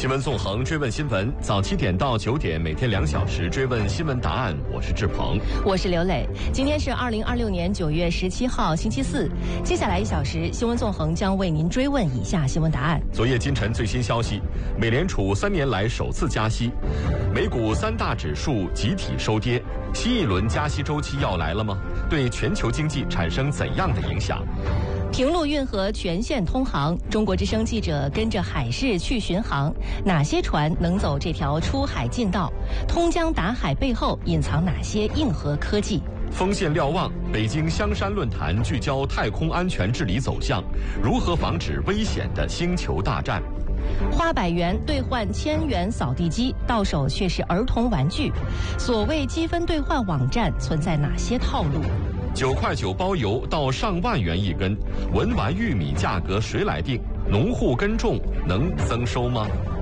新闻纵横，追问新闻，早7点到9点，每天2小时追问新闻答案。我是志鹏， 我是刘磊。今天是2026年9月17号，星期四。接下来1小时，新闻纵横将为您追问以下新闻答案。 昨夜今晨最新消息，美联储3年来首次加息，美股3大指数集体收跌。新一轮加息周期要来了吗？对全球经济产生怎样的影响？ 平陆运河全线通航，中国之声记者跟着海事去巡航，哪些船能走这条出海近道？通江达海背后隐藏哪些硬核科技？ 锋线瞭望，北京香山论坛聚焦太空安全治理走向，如何防止危险的星球大战？ 花100元兑换1000元扫地机，到手却是儿童玩具。所谓积分兑换网站存在哪些套路？9 块9包邮到上万元1根，文玩玉米价格谁来定？农户耕种能增收吗？